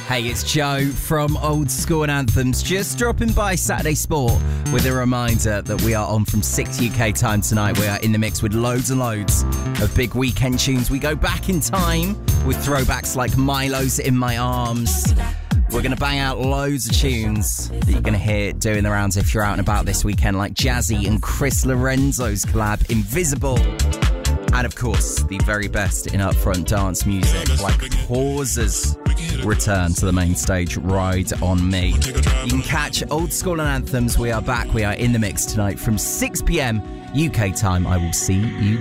Hey, it's Joe from Old School and Anthems, just dropping by Saturday Sport with a reminder that we are on from 6 UK time tonight. We are in the mix with loads and loads of big weekend tunes. We go back in time with throwbacks like Milo's In My Arms. We're going to bang out loads of tunes that you're going to hear doing the rounds if you're out and about this weekend, like Jazzy and Chris Lorenzo's collab, Invisible. And of course, the very best in upfront dance music, like Pause's return to the main stage, Ride On Me. You can catch Old School and Anthems. We are back. We are in the mix tonight from 6 p.m. UK time. I will see you